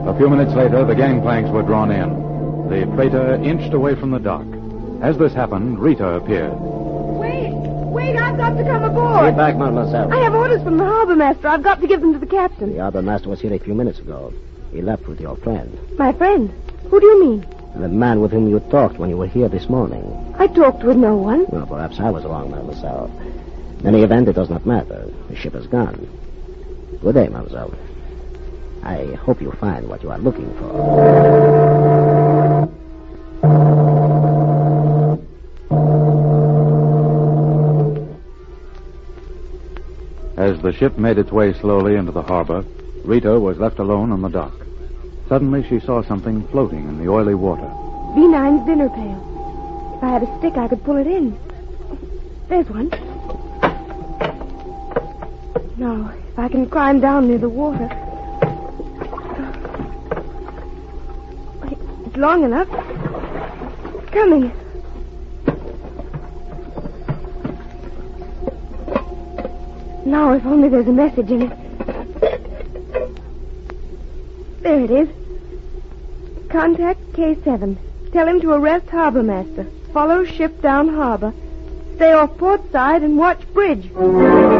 A few minutes later, the gangplanks were drawn in. The freighter inched away from the dock. As this happened, Rita appeared. Wait, I've got to come aboard. Get back, mademoiselle. I have orders from the harbor master. I've got to give them to the captain. The harbor master was here a few minutes ago. He left with your friend. My friend? Who do you mean? The man with whom you talked when you were here this morning. I talked with no one. Well, perhaps I was wrong, mademoiselle. In any event, it does not matter. The ship is gone. Good day, mademoiselle. I hope you find what you are looking for. As the ship made its way slowly into the harbor, Rita was left alone on the dock. Suddenly, she saw something floating in the oily water. V9's dinner pail. If I had a stick, I could pull it in. There's one. Now, if I can climb down near the water. It's long enough. It's coming. Now, if only there's a message in it. There it is. Contact K7. Tell him to arrest harbor master. Follow ship down harbor. Stay off port side and watch bridge.